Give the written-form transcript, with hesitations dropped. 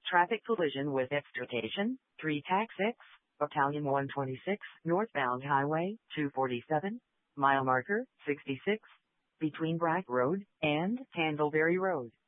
Traffic collision with extrication, 3 TAC 6, Battalion 126, northbound Highway 247, mile marker 66, between Brack Road and Candleberry Road.